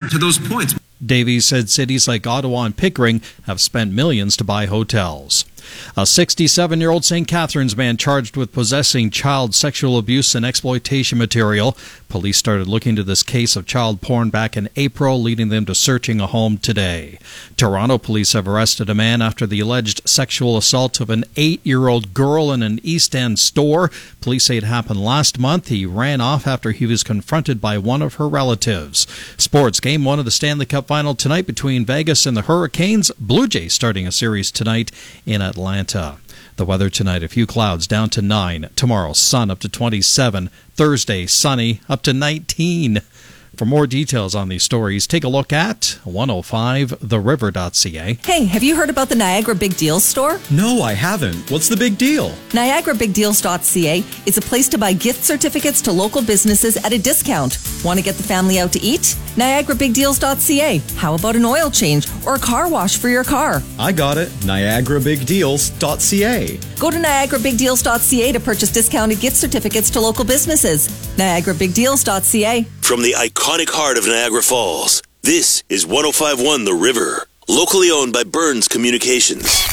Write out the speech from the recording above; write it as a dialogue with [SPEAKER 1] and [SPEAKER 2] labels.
[SPEAKER 1] to those points.
[SPEAKER 2] Davies said cities like Ottawa and Pickering have spent millions to buy hotels. A 67-year-old St. Catharines man charged with possessing child sexual abuse and exploitation material. Police started looking into this case of child porn back in April, leading them to searching a home today. Toronto police have arrested a man after the alleged sexual assault of an 8-year-old girl in an East End store. Police say it happened last month. He ran off after he was confronted by one of her relatives. Sports, Game 1 of the Stanley Cup Final tonight between Vegas and the Hurricanes. Blue Jays starting a series tonight in Atlanta. The weather tonight, a few clouds down to 9. Tomorrow, sun up to 27. Thursday, sunny up to 19. For more details on these stories, take a look at 105theriver.ca.
[SPEAKER 3] Hey, have you heard about the Niagara Big Deals store?
[SPEAKER 4] No, I haven't. What's the big deal?
[SPEAKER 3] NiagaraBigDeals.ca is a place to buy gift certificates to local businesses at a discount. Want to get the family out to eat? NiagaraBigDeals.ca. How about an oil change or a car wash for your car?
[SPEAKER 4] I got it. NiagaraBigDeals.ca.
[SPEAKER 3] Go to NiagaraBigDeals.ca to purchase discounted gift certificates to local businesses. NiagaraBigDeals.ca.
[SPEAKER 5] From the iconic heart of Niagara Falls, this is 105.1 The River, locally owned by Burns Communications.